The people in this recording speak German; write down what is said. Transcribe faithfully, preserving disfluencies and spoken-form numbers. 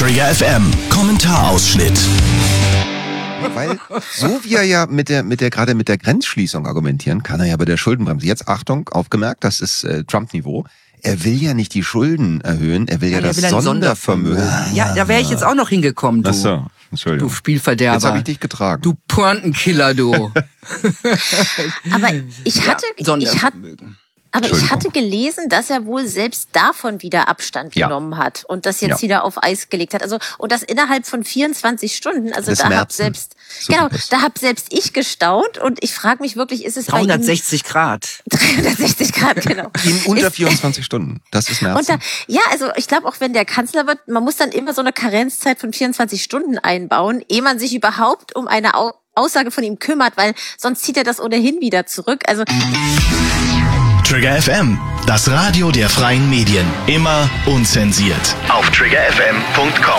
Trigger F M Kommentarausschnitt. Weil, so wie er ja mit der, mit der, gerade mit der Grenzschließung argumentieren, kann er ja bei der Schuldenbremse. Jetzt Achtung, aufgemerkt, das ist äh, Trump-Niveau. Er will ja nicht die Schulden erhöhen, er will ja, ja das will Sondervermögen. Sondervermögen. Ja, da wäre ich jetzt auch noch hingekommen, du. Ach so, Entschuldigung. Du Spielverderber. Jetzt habe ich dich getragen. Du Pointenkiller, du. Aber ich hatte, ja, ich hatte, aber ich hatte gelesen, dass er wohl selbst davon wieder Abstand ja. genommen hat und das jetzt ja. wieder auf Eis gelegt hat. Also und das innerhalb von vierundzwanzig Stunden. Also Des da hab Märzen. selbst So genau, ist. da hab selbst ich gestaunt und ich frage mich wirklich, ist es dreihundertsechzig bei ihm Grad. dreihundertsechzig Grad, genau. In unter ist, vierundzwanzig Stunden. Das ist Märzen. Und da, ja, also ich glaube auch, wenn der Kanzler wird, man muss dann immer so eine Karenzzeit von vierundzwanzig Stunden einbauen, ehe man sich überhaupt um eine Au- Aussage von ihm kümmert, weil sonst zieht er das ohnehin wieder zurück. Also Trigger F M, das Radio der freien Medien. Immer unzensiert. Auf trigger f m punkt com